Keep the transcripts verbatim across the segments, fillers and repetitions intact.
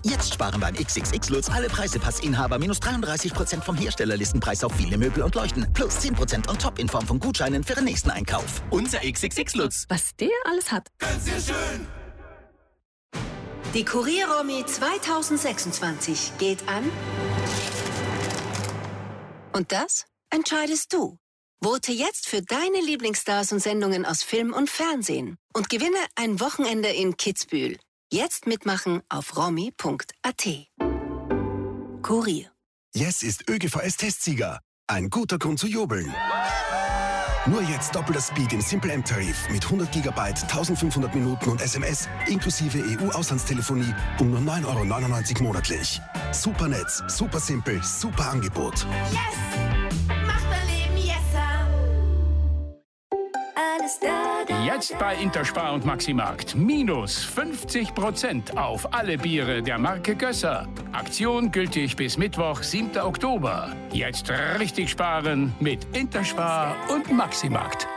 Jetzt sparen beim X X X Lutz alle Preisepassinhaber minus dreiunddreißig Prozent vom Herstellerlistenpreis auf viele Möbel und Leuchten. Plus zehn Prozent on top in Form von Gutscheinen für den nächsten Einkauf. Unser X X X Lutz. Was der alles hat. Ganz sehr schön. Die Kurier-Romy zweitausendsechsundzwanzig geht an. Und das entscheidest du. Vote jetzt für deine Lieblingsstars und Sendungen aus Film und Fernsehen und gewinne ein Wochenende in Kitzbühel. Jetzt mitmachen auf romy punkt a t. Kurier. Yes ist ÖGVS-Testsieger. Ein guter Grund zu jubeln. Nur jetzt doppelter Speed im Simple M-Tarif mit hundert Gigabyte, eintausendfünfhundert Minuten und S M S inklusive E U-Auslandstelefonie um nur neun Euro neunundneunzig monatlich. Super Netz, super simpel, super Angebot. Yes! Macht dein Leben yesser! Alles da, da, Jetzt bei Interspar und Maximarkt. Minus fünfzig Prozent auf alle Biere der Marke Gösser. Aktion gültig bis Mittwoch, siebten Oktober. Jetzt richtig sparen mit Interspar und Maximarkt.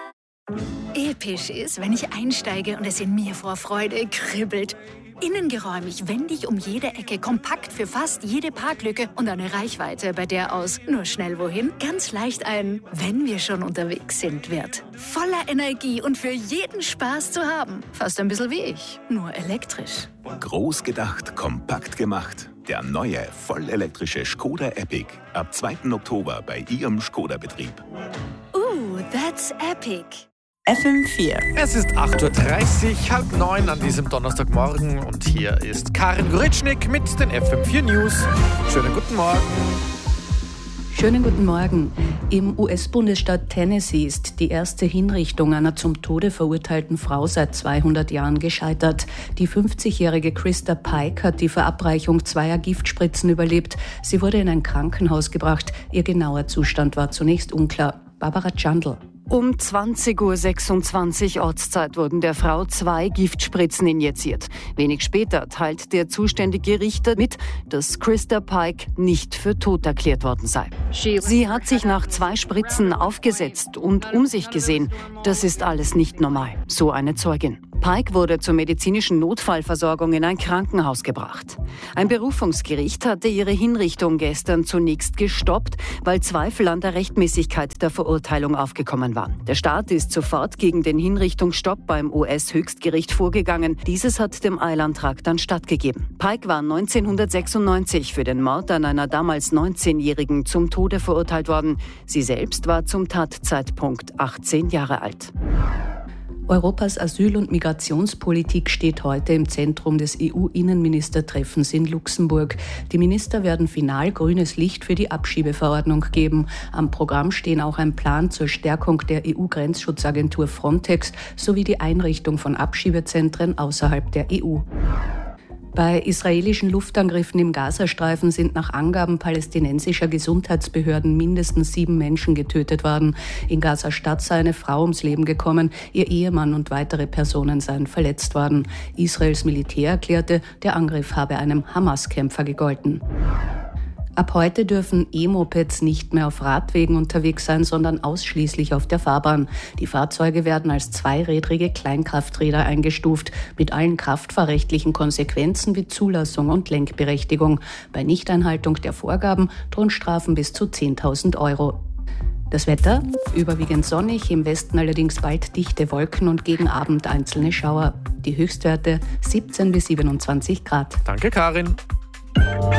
Episch ist, wenn ich einsteige und es in mir vor Freude kribbelt. Innengeräumig, wendig um jede Ecke, kompakt für fast jede Parklücke und eine Reichweite, bei der aus nur schnell wohin ganz leicht ein "Wenn wir schon unterwegs sind" wird. Voller Energie und für jeden Spaß zu haben. Fast ein bisschen wie ich, nur elektrisch. Groß gedacht, kompakt gemacht. Der neue, vollelektrische Skoda Epic. Ab zweiten Oktober bei Ihrem Skoda-Betrieb. Uh, that's epic. F M vier. Es ist acht Uhr dreißig, halb neun an diesem Donnerstagmorgen und hier ist Karin Goritschnik mit den F M vier News. Schönen guten Morgen. Schönen guten Morgen. Im U S-Bundesstaat Tennessee ist die erste Hinrichtung einer zum Tode verurteilten Frau seit zweihundert Jahren gescheitert. Die fünfzigjährige Krista Pike hat die Verabreichung zweier Giftspritzen überlebt. Sie wurde in ein Krankenhaus gebracht. Ihr genauer Zustand war zunächst unklar. Barbara Tschandl. Um zwanzig Uhr sechsundzwanzig Ortszeit wurden der Frau zwei Giftspritzen injiziert. Wenig später teilt der zuständige Richter mit, dass Krista Pike nicht für tot erklärt worden sei. Sie hat sich nach zwei Spritzen aufgesetzt und um sich gesehen. Das ist alles nicht normal, so eine Zeugin. Pike wurde zur medizinischen Notfallversorgung in ein Krankenhaus gebracht. Ein Berufungsgericht hatte ihre Hinrichtung gestern zunächst gestoppt, weil Zweifel an der Rechtmäßigkeit der Verurteilung aufgekommen waren. Der Staat ist sofort gegen den Hinrichtungsstopp beim U S-Höchstgericht vorgegangen. Dieses hat dem Eilantrag dann stattgegeben. Pike war neunzehnhundertsechsundneunzig für den Mord an einer damals neunzehnjährigen zum Tode verurteilt worden. Sie selbst war zum Tatzeitpunkt achtzehn Jahre alt. Europas Asyl- und Migrationspolitik steht heute im Zentrum des E U-Innenministertreffens in Luxemburg. Die Minister werden final grünes Licht für die Abschiebeverordnung geben. Am Programm stehen auch ein Plan zur Stärkung der E U-Grenzschutzagentur Frontex sowie die Einrichtung von Abschiebezentren außerhalb der E U. Bei israelischen Luftangriffen im Gazastreifen sind nach Angaben palästinensischer Gesundheitsbehörden mindestens sieben Menschen getötet worden. In Gaza-Stadt sei eine Frau ums Leben gekommen, ihr Ehemann und weitere Personen seien verletzt worden. Israels Militär erklärte, der Angriff habe einem Hamas-Kämpfer gegolten. Ab heute dürfen E-Mopeds nicht mehr auf Radwegen unterwegs sein, sondern ausschließlich auf der Fahrbahn. Die Fahrzeuge werden als zweirädrige Kleinkrafträder eingestuft, mit allen kraftfahrrechtlichen Konsequenzen wie Zulassung und Lenkberechtigung. Bei Nichteinhaltung der Vorgaben drohen Strafen bis zu zehntausend Euro. Das Wetter? Überwiegend sonnig, im Westen allerdings bald dichte Wolken und gegen Abend einzelne Schauer. Die Höchstwerte siebzehn bis siebenundzwanzig Grad. Danke, Karin.